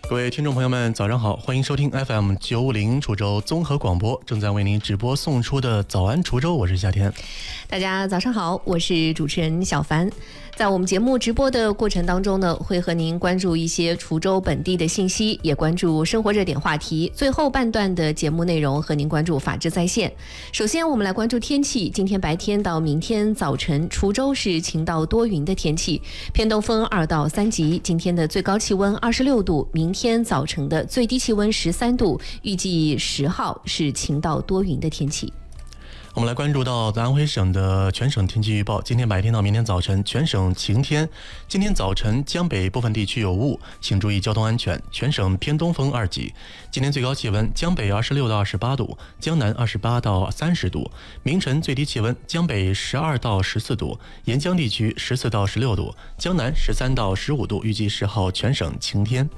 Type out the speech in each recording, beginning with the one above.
各位听众朋友们早上好，欢迎收听 FM950 滁州综合广播，正在为您直播送出的早安滁州，我是夏天。 大家早上好，我是主持人小凡。在我们节目直播的过程当中呢，会和您关注一些滁州本地的信息，也关注生活热点话题。最后半段的节目内容和您关注法治在线。首先我们来关注天气，今天白天到明天早晨，滁州是晴到多云的天气，偏东风2到3级，今天的最高气温26度，明天早晨的最低气温13度，预计10号是晴到多云的天气。 我们来关注到安徽省的全省天气预报，今天白天到明天早晨全省晴天，今天早晨江北部分地区有雾，请注意交通安全，全省偏东风2级。今天最高气温江北26到28度，江南28到30度，明晨最低气温江北12到14度，沿江地区14到16度，江南13到15度，预计10号全省晴天。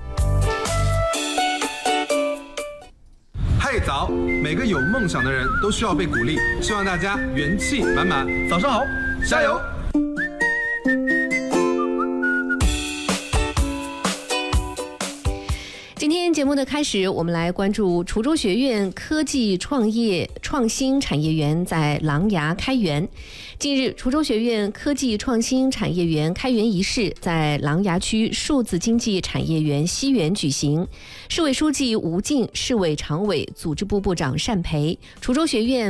嗨早，每个有梦想的人都需要被鼓励，希望大家元气满满。早上好，加油！ 今天节目的开始，我们来关注滁州学院科技创新产业园在琅琊开园。近日，滁州学院科技创新产业园开园仪式在琅琊区数字经济产业园西园举行。市委书记吴静、市委常委、组织部部长单培、滁州学院